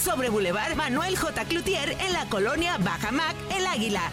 sobre Boulevard Manuel J. Cloutier en la colonia Bajamac, El Águila,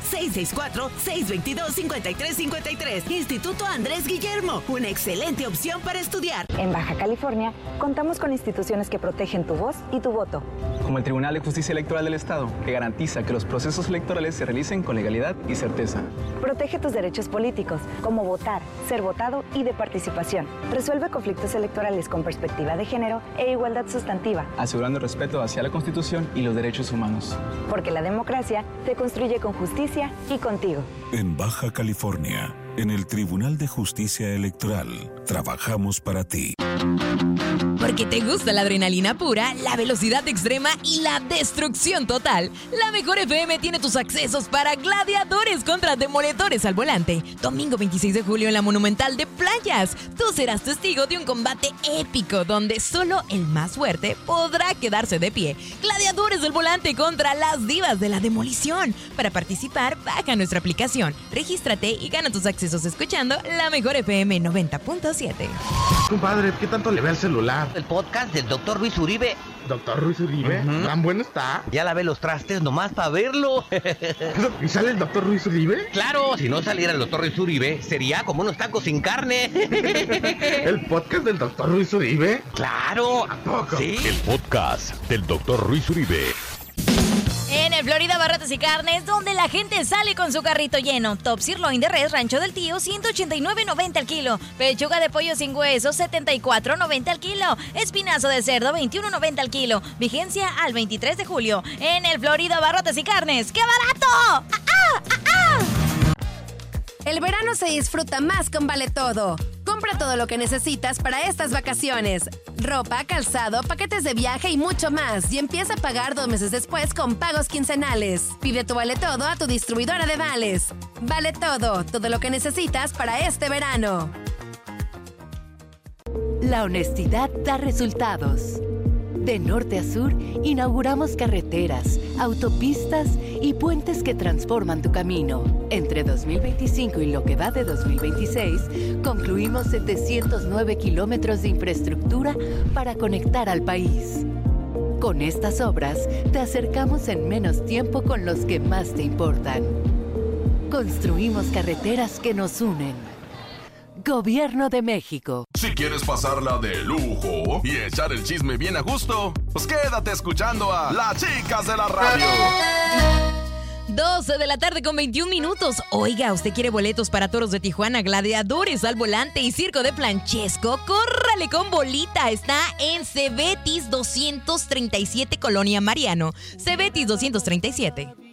664-622-5353. Instituto Andrés Guillermo, una excelente opción para estudiar. En Baja California, contamos con instituciones que protegen tu voz y tu voto. Como el Tribunal de Justicia Electoral del Estado, que garantiza que los procesos electorales se realicen con legalidad y certeza. Protege tus derechos políticos, como votar, ser votado y de participación. Resuelve conflictos electorales con perspectiva de género e igualdad sustantiva. Asegurando el respeto hacia la Constitución y los derechos humanos. Porque la democracia se construye con justicia y contigo. En Baja California, en el Tribunal de Justicia Electoral, trabajamos para ti. Porque te gusta la adrenalina pura, la velocidad extrema y la destrucción total. La Mejor FM tiene tus accesos para gladiadores contra demoledores al volante. Domingo 26 de julio en la Monumental de Playas. Tú serás testigo de un combate épico donde solo el más fuerte podrá quedarse de pie. Gladiadores del volante contra las divas de la demolición. Para participar, baja nuestra aplicación, regístrate y gana tus accesos escuchando La Mejor FM 90.7. Compadre, ¿qué tanto le ve al celular? El podcast del Dr. Luis Uribe. ¿Doctor Luis Uribe? ¿Tan bueno está? Ya lavé los trastes nomás para verlo. ¿Y sale el Dr. Luis Uribe? Claro, si no saliera el Dr. Luis Uribe, sería como unos tacos sin carne. ¿El podcast del Dr. Luis Uribe? ¡Claro! ¿A poco? Sí. El podcast del Dr. Luis Uribe. En el Florida Barrotes y Carnes, donde la gente sale con su carrito lleno. Top Sirloin de res Rancho del Tío, 189.90 al kilo. Pechuga de pollo sin hueso, 74.90 al kilo. Espinazo de cerdo, 21.90 al kilo. Vigencia al 23 de julio. En el Florida Barrotes y Carnes. ¡Qué barato! ¡Ah, ah, ah, ah! El verano se disfruta más con Vale Todo. Compra todo lo que necesitas para estas vacaciones. Ropa, calzado, paquetes de viaje y mucho más. Y empieza a pagar 2 meses después con pagos quincenales. Pide tu Vale Todo a tu distribuidora de vales. Vale Todo, todo lo que necesitas para este verano. La honestidad da resultados. De norte a sur, inauguramos carreteras, autopistas y puentes que transforman tu camino. Entre 2025 y lo que va de 2026, concluimos 709 kilómetros de infraestructura para conectar al país. Con estas obras, te acercamos en menos tiempo con los que más te importan. Construimos carreteras que nos unen. Gobierno de México. Si quieres pasarla de lujo y echar el chisme bien a gusto, pues quédate escuchando a Las Chicas de la Radio. 12 de la tarde con 21 minutos. Oiga, ¿usted quiere boletos para Toros de Tijuana, Gladiadores al Volante y Circo de Planchesco? ¡Córrale con bolita! Está en Cebetis 237, Colonia Mariano. Cebetis 237.